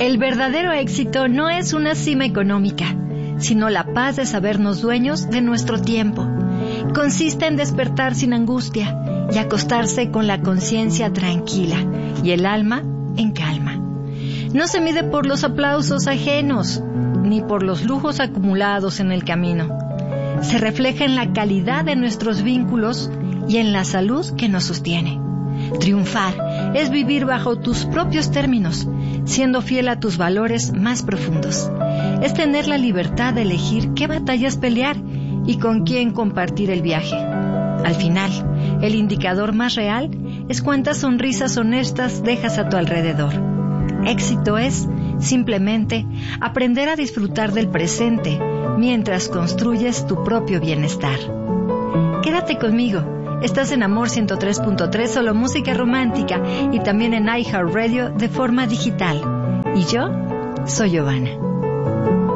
El verdadero éxito no es una cima económica, sino la paz de sabernos dueños de nuestro tiempo. Consiste en despertar sin angustia y acostarse con la conciencia tranquila y el alma en calma. No se mide por los aplausos ajenos, ni por los lujos acumulados en el camino. Se refleja en la calidad de nuestros vínculos y en la salud que nos sostiene. Triunfar es vivir bajo tus propios términos, siendo fiel a tus valores más profundos. Es tener la libertad de elegir qué batallas pelear y con quién compartir el viaje. Al final, el indicador más real es cuántas sonrisas honestas dejas a tu alrededor. Éxito es, simplemente, aprender a disfrutar del presente mientras construyes tu propio bienestar. Quédate conmigo. Estás en Amor 103.3, solo música romántica, y también en iHeartRadio de forma digital. Y yo soy Giovanna.